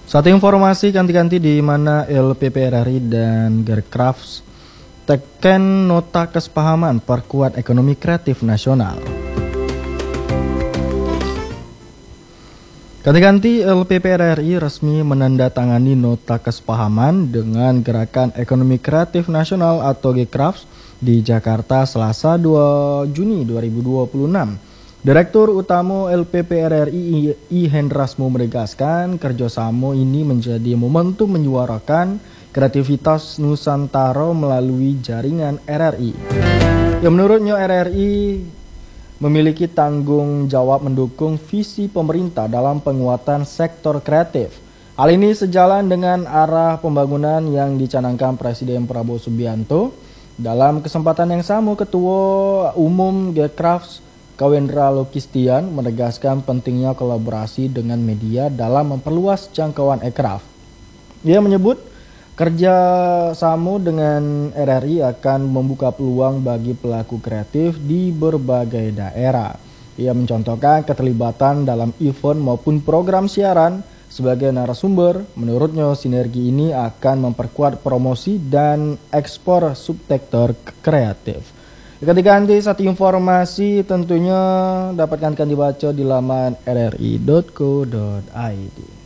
Satu informasi ganti-ganti di mana LPPRRI dan Gerkrafts teken nota kesepahaman perkuat ekonomi kreatif nasional. Ganti-ganti LPPRRI resmi menandatangani nota kesepahaman dengan Gerakan Ekonomi Kreatif Nasional atau Gekrafts di Jakarta Selasa 2 Juni 2026. Direktur Utama LPPRRI I Hendrasmu menegaskan kerjasama ini menjadi momentum menyuarakan kreativitas Nusantara melalui jaringan RRI. Yang menurutnya RRI memiliki tanggung jawab mendukung visi pemerintah dalam penguatan sektor kreatif. Hal ini sejalan dengan arah pembangunan yang dicanangkan Presiden Prabowo Subianto. Dalam kesempatan yang sama, Ketua Umum Gekrafts Kawendra Lukistian menegaskan pentingnya kolaborasi dengan media dalam memperluas jangkauan ekraf. Ia menyebut kerjasama dengan RRI akan membuka peluang bagi pelaku kreatif di berbagai daerah. Ia mencontohkan keterlibatan dalam event maupun program siaran sebagai narasumber. Menurutnya sinergi ini akan memperkuat promosi dan ekspor subsektor kreatif. Ganti-ganti satu informasi tentunya dapatkan dibaca di laman rri.co.id.